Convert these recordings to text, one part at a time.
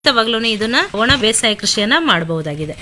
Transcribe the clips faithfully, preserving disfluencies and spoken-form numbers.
ಖಂಡಿತವಾಗ್ಲೂ ಇದನ್ನ ಒಣ ಬೇಸಾಯ ಕೃಷಿಯನ್ನ ಮಾಡಬಹುದಾಗಿದೆ.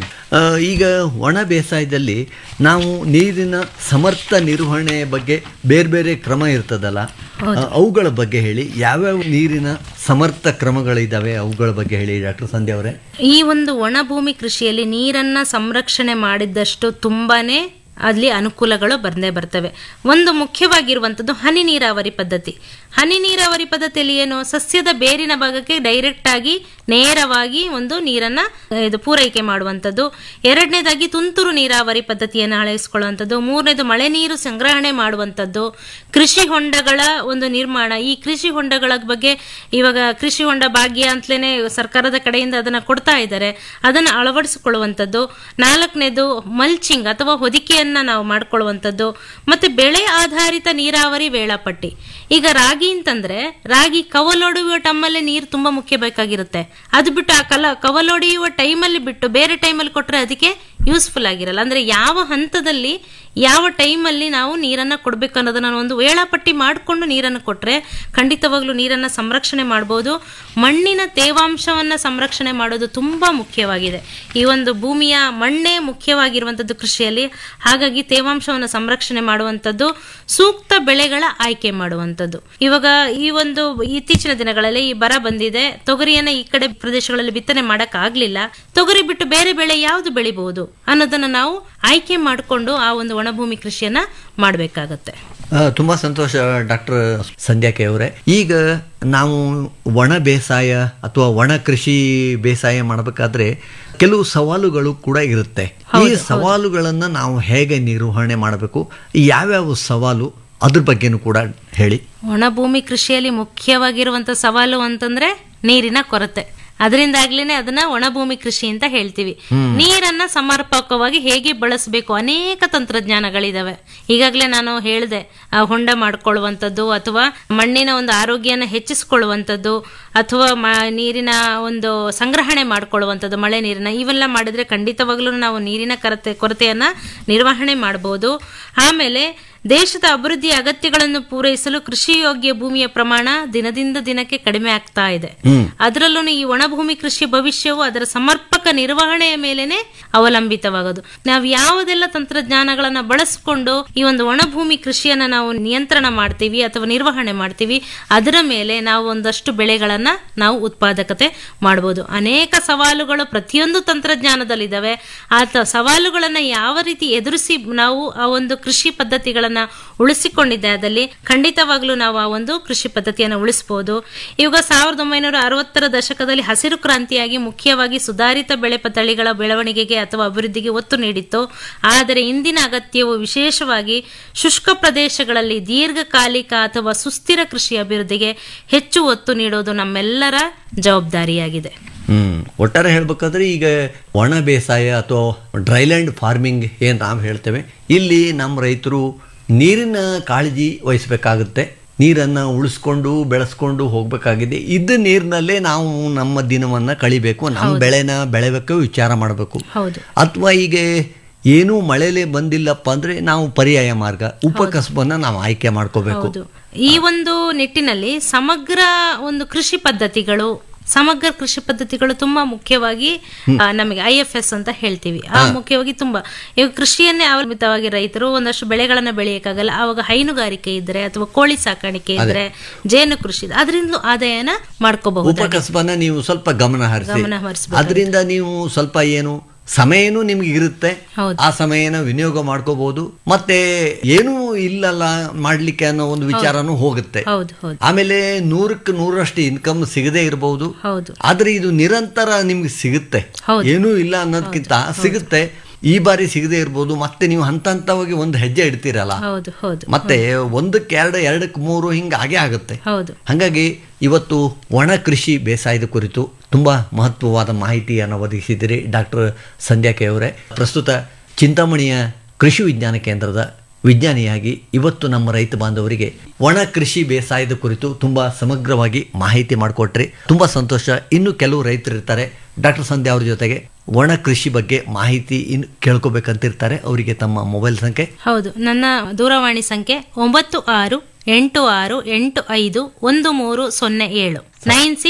ಈಗ ಒಣ ಬೇಸಾಯದಲ್ಲಿ ನಾವು ನೀರಿನ ಸಮರ್ಥ ನಿರ್ವಹಣೆ ಬಗ್ಗೆ ಬೇರೆ ಬೇರೆ ಕ್ರಮ ಇರ್ತದಲ್ಲ, ಅವುಗಳ ಬಗ್ಗೆ ಹೇಳಿ. ಯಾವ್ಯಾವ ನೀರಿನ ಸಮರ್ಥ ಕ್ರಮಗಳಿದಾವೆ ಅವುಗಳ ಬಗ್ಗೆ ಹೇಳಿ ಡಾಕ್ಟರ್ ಸಂಧ್ಯಾ ಅವರೇ. ಈ ಒಂದು ಒಣ ಭೂಮಿ ಕೃಷಿಯಲ್ಲಿ ನೀರನ್ನ ಸಂರಕ್ಷಣೆ ಮಾಡಿದಷ್ಟು ತುಂಬಾನೇ ಅಲ್ಲಿ ಅನುಕೂಲಗಳು ಬಂದೇ ಬರ್ತವೆ. ಒಂದು ಮುಖ್ಯವಾಗಿರುವಂಥದ್ದು ಹನಿ ನೀರಾವರಿ ಪದ್ಧತಿ. ಹನಿ ನೀರಾವರಿ ಪದ್ಧತಿಯಲ್ಲಿ ಏನು, ಸಸ್ಯದ ಬೇರಿನ ಭಾಗಕ್ಕೆ ಡೈರೆಕ್ಟ್ ಆಗಿ ನೇರವಾಗಿ ಒಂದು ನೀರನ್ನ ಇದು ಪೂರೈಕೆ ಮಾಡುವಂಥದ್ದು. ಎರಡನೇದಾಗಿ ತುಂತುರು ನೀರಾವರಿ ಪದ್ಧತಿಯನ್ನು ಅಳವಡಿಸಿಕೊಳ್ಳುವಂಥದ್ದು. ಮೂರನೇದು ಮಳೆ ನೀರು ಸಂಗ್ರಹಣೆ ಮಾಡುವಂಥದ್ದು. ಕೃಷಿ ಹೊಂಡಗಳ ಒಂದು ನಿರ್ಮಾಣ. ಈ ಕೃಷಿ ಹೊಂಡಗಳ ಬಗ್ಗೆ ಇವಾಗ ಕೃಷಿ ಹೊಂಡ ಭಾಗ್ಯ ಅಂತಲೇ ಸರ್ಕಾರದ ಕಡೆಯಿಂದ ಅದನ್ನ ಕೊಡ್ತಾ ಇದ್ದಾರೆ, ಅದನ್ನು ಅಳವಡಿಸಿಕೊಳ್ಳುವಂಥದ್ದು. ನಾಲ್ಕನೇದು ಮಲ್ಚಿಂಗ್ ಅಥವಾ ಹೊದಿಕೆಯನ್ನ ನಾವು ಮಾಡ್ಕೊಳ್ಳುವಂಥದ್ದು. ಮತ್ತೆ ಬೆಳೆ ಆಧಾರಿತ ನೀರಾವರಿ ವೇಳಾಪಟ್ಟಿ. ಈಗ ರಾಗಿ ಅಂತಂದ್ರೆ ರಾಗಿ ಕವಲೊಡೆಯುವ ಟೈಮಲ್ಲಿ ನೀರು ತುಂಬಾ ಮುಖ್ಯ ಬೇಕಾಗಿರುತ್ತೆ. ಅದು ಬಿಟ್ಟು ಆ ಕಲ ಕವಲೊಡೆಯುವ ಟೈಮಲ್ಲಿ ಬಿಟ್ಟು ಬೇರೆ ಟೈಮಲ್ಲಿ ಕೊಟ್ರೆ ಅದಕ್ಕೆ ಯೂಸ್ಫುಲ್ ಆಗಿರಲ್ಲ. ಅಂದ್ರೆ ಯಾವ ಹಂತದಲ್ಲಿ ಯಾವ ಟೈಮಲ್ಲಿ ನಾವು ನೀರನ್ನ ಕೊಡ್ಬೇಕು ಅನ್ನೋದನ್ನ ಒಂದು ವೇಳಾಪಟ್ಟಿ ಮಾಡಿಕೊಂಡು ನೀರನ್ನು ಕೊಟ್ರೆ ಖಂಡಿತವಾಗ್ಲೂ ನೀರನ್ನ ಸಂರಕ್ಷಣೆ ಮಾಡಬಹುದು. ಮಣ್ಣಿನ ತೇವಾಂಶವನ್ನ ಸಂರಕ್ಷಣೆ ಮಾಡೋದು ತುಂಬಾ ಮುಖ್ಯವಾಗಿದೆ. ಈ ಒಂದು ಭೂಮಿಯ ಮಣ್ಣೇ ಮುಖ್ಯವಾಗಿರುವಂತದ್ದು ಕೃಷಿಯಲ್ಲಿ. ಹಾಗಾಗಿ ತೇವಾಂಶವನ್ನು ಸಂರಕ್ಷಣೆ ಮಾಡುವಂಥದ್ದು, ಸೂಕ್ತ ಬೆಳೆಗಳ ಆಯ್ಕೆ ಮಾಡುವಂಥದ್ದು. ಇವಾಗ ಈ ಒಂದು ಇತ್ತೀಚಿನ ದಿನಗಳಲ್ಲಿ ಈ ಬರ ಬಂದಿದೆ, ತೊಗರಿಯನ್ನ ಈ ಕಡೆ ಪ್ರದೇಶಗಳಲ್ಲಿ ಬಿತ್ತನೆ ಮಾಡಕ್ ಆಗ್ಲಿಲ್ಲ. ತೊಗರಿ ಬಿಟ್ಟು ಬೇರೆ ಬೆಳೆ ಯಾವ್ದು ಬೆಳಿಬಹುದು ಅನ್ನೋದನ್ನ ನಾವು ಆಯ್ಕೆ ಮಾಡಿಕೊಂಡು ಆ ಒಂದು ಒಣಭೂಮಿ ಕೃಷಿಯನ್ನ ಮಾಡಬೇಕಾಗತ್ತೆ. ತುಂಬಾ ಸಂತೋಷ ಡಾಕ್ಟರ್ ಸಂಧ್ಯಾ ಕೆ ಅವರೇ. ಈಗ ನಾವು ಒಣ ಬೇಸಾಯ ಅಥವಾ ಒಣ ಕೃಷಿ ಬೇಸಾಯ ಮಾಡಬೇಕಾದ್ರೆ ಕೆಲವು ಸವಾಲುಗಳು ಕೂಡ ಇರುತ್ತೆ. ಈ ಸವಾಲುಗಳನ್ನ ನಾವು ಹೇಗೆ ನಿರ್ವಹಣೆ ಮಾಡಬೇಕು, ಯಾವ್ಯಾವ ಸವಾಲು ಅದ್ರ ಬಗ್ಗೆನೂ ಕೂಡ ಹೇಳಿ. ಒಣಭೂಮಿ ಕೃಷಿಯಲ್ಲಿ ಮುಖ್ಯವಾಗಿರುವಂತ ಸವಾಲು ಅಂತಂದ್ರೆ ನೀರಿನ ಕೊರತೆ. ಅದರಿಂದಾಗ್ಲೇನೆ ಅದನ್ನ ಒಣಭೂಮಿ ಕೃಷಿ ಅಂತ ಹೇಳ್ತೀವಿ. ನೀರನ್ನ ಸಮರ್ಪಕವಾಗಿ ಹೇಗೆ ಬಳಸಬೇಕು, ಅನೇಕ ತಂತ್ರಜ್ಞಾನಗಳಿದಾವೆ. ಈಗಾಗಲೇ ನಾನು ಹೇಳಿದೆ, ಹೊಂಡ ಮಾಡ್ಕೊಳ್ಳುವಂಥದ್ದು ಅಥವಾ ಮಣ್ಣಿನ ಒಂದು ಆರೋಗ್ಯನ ಹೆಚ್ಚಿಸ್ಕೊಳ್ಳುವಂಥದ್ದು ಅಥವಾ ನೀರಿನ ಒಂದು ಸಂಗ್ರಹಣೆ ಮಾಡ್ಕೊಳ್ಳುವಂಥದ್ದು, ಮಳೆ ನೀರಿನ, ಇವೆಲ್ಲ ಮಾಡಿದ್ರೆ ಖಂಡಿತವಾಗ್ಲೂ ನಾವು ನೀರಿನ ಕೊರತೆ ಕೊರತೆಯನ್ನ ನಿರ್ವಹಣೆ ಮಾಡಬಹುದು. ಆಮೇಲೆ ದೇಶದ ಅಭಿವೃದ್ಧಿ ಅಗತ್ಯಗಳನ್ನು ಪೂರೈಸಲು ಕೃಷಿ ಯೋಗ್ಯ ಭೂಮಿಯ ಪ್ರಮಾಣ ದಿನದಿಂದ ದಿನಕ್ಕೆ ಕಡಿಮೆ ಆಗ್ತಾ ಇದೆ. ಅದರಲ್ಲೂ ಈ ಒಣಭೂಮಿ ಕೃಷಿ ಭವಿಷ್ಯವು ಅದರ ಸಮರ್ಪಕ ನಿರ್ವಹಣೆಯ ಮೇಲೆನೆ ಅವಲಂಬಿತವಾಗೋದು. ನಾವು ಯಾವುದೆಲ್ಲ ತಂತ್ರಜ್ಞಾನಗಳನ್ನ ಬಳಸಿಕೊಂಡು ಈ ಒಂದು ಒಣಭೂಮಿ ಕೃಷಿಯನ್ನ ನಾವು ನಿಯಂತ್ರಣ ಮಾಡ್ತೀವಿ ಅಥವಾ ನಿರ್ವಹಣೆ ಮಾಡ್ತೀವಿ, ಅದರ ಮೇಲೆ ನಾವು ಒಂದಷ್ಟು ಬೆಳೆಗಳನ್ನ ನಾವು ಉತ್ಪಾದಕತೆ ಮಾಡಬಹುದು. ಅನೇಕ ಸವಾಲುಗಳು ಪ್ರತಿಯೊಂದು ತಂತ್ರಜ್ಞಾನದಲ್ಲಿದ್ದಾವೆ. ಆ ಸವಾಲುಗಳನ್ನ ಯಾವ ರೀತಿ ಎದುರಿಸಿ ನಾವು ಆ ಒಂದು ಕೃಷಿ ಪದ್ಧತಿಗಳನ್ನ ಉಳಿಸಿಕೊಂಡಿದ್ದೆ ಅದಲ್ಲಿ ಖಂಡಿತವಾಗ್ಲೂ ನಾವು ಆ ಒಂದು ಕೃಷಿ ಪದ್ಧತಿಯನ್ನು ಉಳಿಸಬಹುದು. ಇವಾಗ ಸಾವಿರದ ಒಂಬೈನೂರ ಅರವತ್ತರ ದಶಕದಲ್ಲಿ ಹಸಿರು ಕ್ರಾಂತಿಯಾಗಿ ಮುಖ್ಯವಾಗಿ ಸುಧಾರಿತ ಬೆಳೆ ತಳಿಗಳ ಬೆಳವಣಿಗೆಗೆ ಅಥವಾ ಅಭಿವೃದ್ಧಿಗೆ ಒತ್ತು ನೀಡಿತ್ತು. ಆದರೆ ಇಂದಿನ ಅಗತ್ಯವು ವಿಶೇಷವಾಗಿ ಶುಷ್ಕ ಪ್ರದೇಶಗಳಲ್ಲಿ ದೀರ್ಘಕಾಲಿಕ ಅಥವಾ ಸುಸ್ಥಿರ ಕೃಷಿ ಅಭಿವೃದ್ಧಿಗೆ ಹೆಚ್ಚು ಒತ್ತು ನೀಡೋದು ನಮ್ಮೆಲ್ಲರ ಜವಾಬ್ದಾರಿಯಾಗಿದೆ. ಹ್ಮ್ ಒಟ್ಟಾರೆ ಹೇಳ್ಬೇಕಾದ್ರೆ ಈಗ ಒಣ ಬೇಸಾಯ ಅಥವಾ ಡ್ರೈಲ್ಯಾಂಡ್ ಫಾರ್ಮಿಂಗ್ ಏನ್ ನಾವು ಹೇಳ್ತೇವೆ, ಇಲ್ಲಿ ನಮ್ಮ ರೈತರು ನೀರಿನ ಕಾಳಜಿ ವಹಿಸಬೇಕಾಗುತ್ತೆ. ನೀರನ್ನು ಉಳಿಸ್ಕೊಂಡು ಬೆಳೆಸ್ಕೊಂಡು ಹೋಗ್ಬೇಕಾಗಿದೆ. ಇದ್ದ ನೀರಿನಲ್ಲೇ ನಾವು ನಮ್ಮ ದಿನವನ್ನ ಕಳಿಬೇಕು, ನಮ್ಮ ಬೆಳೆನ ಬೆಳೆಬೇಕು ವಿಚಾರ ಮಾಡಬೇಕು. ಅಥವಾ ಈಗ ಏನೂ ಮಳೆಲೆ ಬಂದಿಲ್ಲಪ್ಪ ಅಂದ್ರೆ ನಾವು ಪರ್ಯಾಯ ಮಾರ್ಗ ಉಪಕಸಬನ್ನ ನಾವು ಆಯ್ಕೆ ಮಾಡ್ಕೋಬೇಕು. ಈ ಒಂದು ನಿಟ್ಟಿನಲ್ಲಿ ಸಮಗ್ರ ಒಂದು ಕೃಷಿ ಪದ್ಧತಿಗಳು ಸಮಗ್ರ ಕೃಷಿ ಪದ್ಧತಿಗಳು ತುಂಬಾ ಮುಖ್ಯವಾಗಿ ನಮಗೆ ಐ ಎಫ್ ಎಸ್ ಅಂತ ಹೇಳ್ತೀವಿ. ಆ ಮುಖ್ಯವಾಗಿ ತುಂಬಾ ಈಗ ಕೃಷಿಯನ್ನೇ ಅವಲಂಬಿತವಾಗಿ ರೈತರು ಒಂದಷ್ಟು ಬೆಳೆಗಳನ್ನ ಬೆಳೆಯಕ್ಕಾಗಲ್ಲ. ಅವಾಗ ಹೈನುಗಾರಿಕೆ ಇದ್ರೆ ಅಥವಾ ಕೋಳಿ ಸಾಕಾಣಿಕೆ ಇದ್ರೆ, ಜೇನು ಕೃಷಿ, ಅದರಿಂದ ಆದಾಯನ ಮಾಡ್ಕೋಬಹುದು. ಉಪಕಸಬನ್ನ ನೀವು ಸ್ವಲ್ಪ ಗಮನ ಹರಿಸಿ, ಅದರಿಂದ ನೀವು ಸ್ವಲ್ಪ ಏನು ಸಮಯನೂ ನಿಮ್ಗೆ ಇರುತ್ತೆ, ಆ ಸಮಯನ ವಿನಿಯೋಗ ಮಾಡ್ಕೋಬಹುದು. ಮತ್ತೆ ಏನೂ ಇಲ್ಲಲ್ಲ ಮಾಡ್ಲಿಕ್ಕೆ ಅನ್ನೋ ಒಂದು ವಿಚಾರನೂ ಹೋಗುತ್ತೆ. ಆಮೇಲೆ ನೂರಕ್ಕೆ ನೂರಷ್ಟು ಇನ್ಕಮ್ ಸಿಗದೆ ಇರಬಹುದು, ಆದ್ರೆ ಇದು ನಿರಂತರ ನಿಮ್ಗೆ ಸಿಗುತ್ತೆ. ಏನೂ ಇಲ್ಲ ಅನ್ನೋದಕ್ಕಿಂತ ಸಿಗುತ್ತೆ. ಈ ಬಾರಿ ಸಿಗದೆ ಇರ್ಬೋದು, ಮತ್ತೆ ನೀವು ಹಂತ ಹಂತವಾಗಿ ಒಂದು ಹೆಜ್ಜೆ ಇಡ್ತೀರಲ್ಲ, ಮತ್ತೆ ಒಂದಕ್ಕೆ ಎರಡು, ಎರಡಕ್ಕೆ ಮೂರು, ಹಿಂಗ ಹಾಗೆ ಆಗುತ್ತೆ. ಹಾಗಾಗಿ ಇವತ್ತು ಒಣ ಕೃಷಿ ಬೇಸಾಯದ ಕುರಿತು ತುಂಬಾ ಮಹತ್ವವಾದ ಮಾಹಿತಿಯನ್ನು ಒದಗಿಸಿದಿರಿ ಡಾಕ್ಟರ್ ಸಂಧ್ಯಾ ಕೆ ಅವರೇ. ಪ್ರಸ್ತುತ ಚಿಂತಾಮಣಿಯ ಕೃಷಿ ವಿಜ್ಞಾನ ಕೇಂದ್ರದ ವಿಜ್ಞಾನಿಯಾಗಿ ಇವತ್ತು ನಮ್ಮ ರೈತ ಬಾಂಧವರಿಗೆ ಒಣ ಕೃಷಿ ಬೇಸಾಯದ ಕುರಿತು ತುಂಬಾ ಸಮಗ್ರವಾಗಿ ಮಾಹಿತಿ ಮಾಡಿಕೊಟ್ರಿ. ತುಂಬಾ ಸಂತೋಷ. ಇನ್ನು ಕೆಲವು ರೈತರು ಇರ್ತಾರೆ ಡಾಕ್ಟರ್ ಸಂಧ್ಯಾ ಅವ್ರ ಜೊತೆಗೆ ಒಣ ಕೃಷಿ ಬಗ್ಗೆ ಮಾಹಿತಿ ಇನ್ನು ಕೇಳ್ಕೋಬೇಕಂತಿರ್ತಾರೆ. ಅವರಿಗೆ ತಮ್ಮ ಮೊಬೈಲ್ ಸಂಖ್ಯೆ? ಹೌದು, ನನ್ನ ದೂರವಾಣಿ ಸಂಖ್ಯೆ ಒಂಬತ್ತು ಆರು ಎಂಟು ಆರು ಎಂಟು ಐದು ಒಂದು ಮೂರು ಸೊನ್ನೆ ಏಳು nine six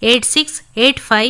eight six eight five